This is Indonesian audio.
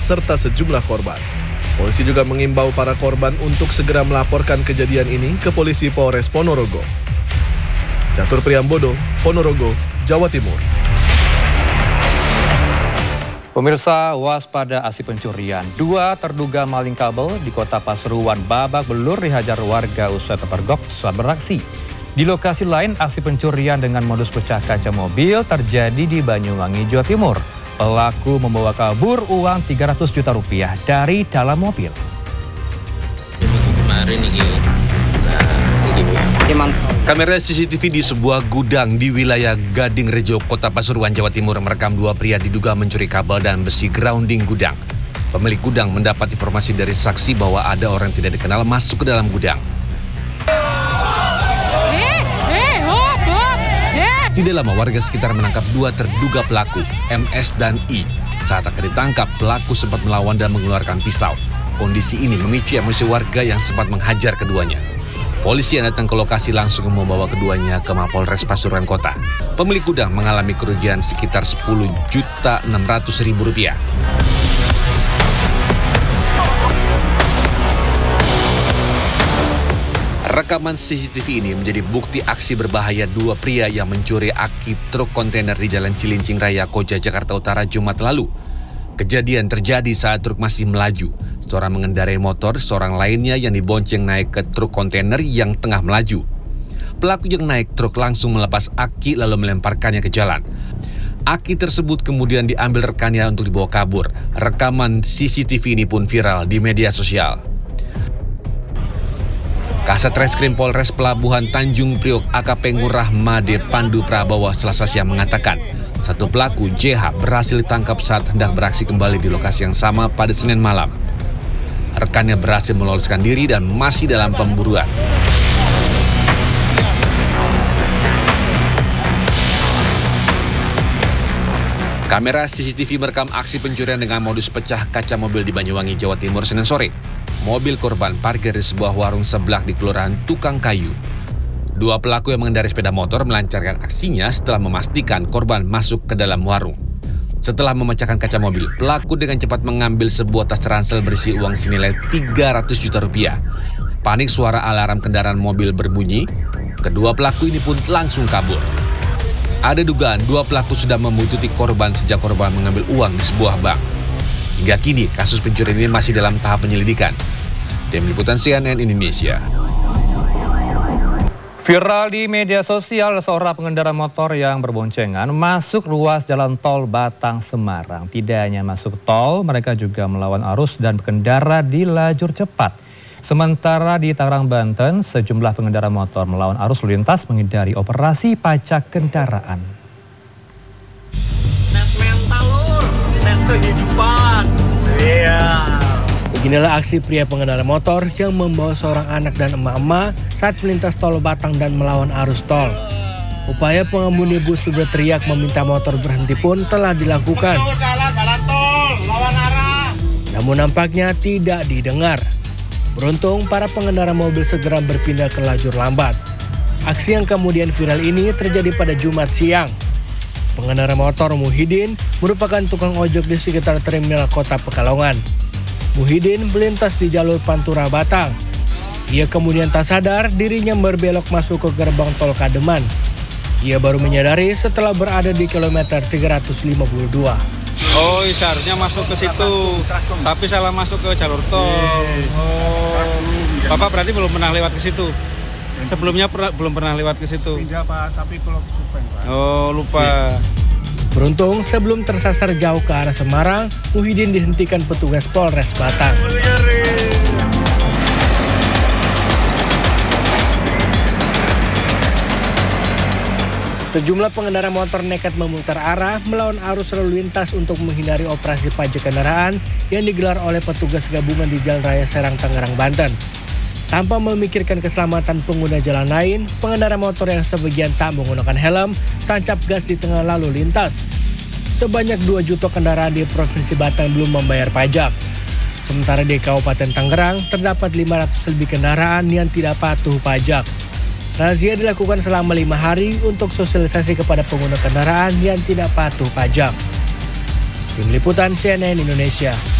serta sejumlah korban. Polisi juga mengimbau para korban untuk segera melaporkan kejadian ini ke Polisi Polres Ponorogo. Catur Priambodo, Ponorogo, Jawa Timur. Pemirsa, waspada aksi pencurian. 2 terduga maling kabel di Kota Pasuruan babak belur dihajar warga usai terpergok saat beraksi. Di lokasi lain, aksi pencurian dengan modus pecah kaca mobil terjadi di Banyuwangi, Jawa Timur. Pelaku membawa kabur uang 300 juta rupiah dari dalam mobil. Kamera CCTV di sebuah gudang di wilayah Gading Rejo, Kota Pasuruan, Jawa Timur merekam 2 pria diduga mencuri kabel dan besi grounding gudang. Pemilik gudang mendapat informasi dari saksi bahwa ada orang tidak dikenal masuk ke dalam gudang. Tidak lama warga sekitar menangkap 2 terduga pelaku, MS dan I. Saat akan ditangkap, pelaku sempat melawan dan mengeluarkan pisau. Kondisi ini memicu emosi warga yang sempat menghajar keduanya. Polisi yang datang ke lokasi langsung membawa keduanya ke Mapolres Pasuruan Kota. Pemilik gudang mengalami kerugian sekitar Rp10.600.000. Rekaman CCTV ini menjadi bukti aksi berbahaya 2 pria yang mencuri aki truk kontainer di Jalan Cilincing Raya, Koja, Jakarta Utara, Jumat lalu. Kejadian terjadi saat truk masih melaju. Seorang mengendarai motor, seorang lainnya yang dibonceng naik ke truk kontainer yang tengah melaju. Pelaku yang naik truk langsung melepas aki lalu melemparkannya ke jalan. Aki tersebut kemudian diambil rekannya untuk dibawa kabur. Rekaman CCTV ini pun viral di media sosial. Kasat Reskrim Polres Pelabuhan Tanjung Priok AKP Ngurah Made Pandu Prabowo Selasa siang mengatakan, 1 pelaku JH berhasil ditangkap saat hendak beraksi kembali di lokasi yang sama pada Senin malam. Rekannya berhasil meloloskan diri dan masih dalam pemburuan. Kamera CCTV merekam aksi pencurian dengan modus pecah kaca mobil di Banyuwangi, Jawa Timur, Senin sore. Mobil korban parkir di sebuah warung seblak di Kelurahan Tukang Kayu. 2 pelaku yang mengendarai sepeda motor melancarkan aksinya setelah memastikan korban masuk ke dalam warung. Setelah memecahkan kaca mobil, pelaku dengan cepat mengambil sebuah tas ransel berisi uang senilai 300 juta rupiah. Panik suara alarm kendaraan mobil berbunyi, kedua pelaku ini pun langsung kabur. Ada dugaan 2 pelaku sudah membuntuti korban sejak korban mengambil uang di sebuah bank. Hingga kini, kasus pencurian ini masih dalam tahap penyelidikan. Tim Liputan CNN Indonesia. Viral di media sosial, seorang pengendara motor yang berboncengan masuk ruas jalan tol Batang Semarang. Tidak hanya masuk tol, mereka juga melawan arus dan berkendara di lajur cepat. Sementara di Tangerang, Banten, sejumlah pengendara motor melawan arus lalu lintas menghindari operasi pajak kendaraan. Tes mental lur, tes kehidupan. Iya. Beginilah aksi pria pengendara motor yang membawa seorang anak dan emak-emak saat melintas tol Batang dan melawan arus tol. Upaya pengemudi bus berteriak meminta motor berhenti pun telah dilakukan. Namun nampaknya tidak didengar. Beruntung para pengendara mobil segera berpindah ke lajur lambat. Aksi yang kemudian viral ini terjadi pada Jumat siang. Pengendara motor Muhyiddin merupakan tukang ojek di sekitar terminal Kota Pekalongan. Muhyiddin melintas di jalur Pantura Batang. Ia kemudian tak sadar dirinya berbelok masuk ke gerbang tol Kademan. Ia baru menyadari setelah berada di kilometer 352. Oh, seharusnya masuk ke situ, tapi salah masuk ke jalur tol. Oh, Bapak berarti belum pernah lewat ke situ? Sebelumnya belum pernah lewat ke situ? Tidak, Pak, tapi kalau kesupen, Pak. Oh, lupa. Beruntung sebelum tersasar jauh ke arah Semarang, Muhyiddin dihentikan petugas Polres Batang. Sejumlah pengendara motor nekat memutar arah melawan arus lalu lintas untuk menghindari operasi pajak kendaraan yang digelar oleh petugas gabungan di Jalan Raya Serang, Tangerang, Banten. Tanpa memikirkan keselamatan pengguna jalan lain, pengendara motor yang sebagian tak menggunakan helm tancap gas di tengah lalu lintas. Sebanyak 2 juta kendaraan di Provinsi Banten belum membayar pajak. Sementara di Kabupaten Tangerang terdapat 500 lebih kendaraan yang tidak patuh pajak. Razia dilakukan selama 5 hari untuk sosialisasi kepada pengguna kendaraan yang tidak patuh pajak. Tim Liputan CNN Indonesia.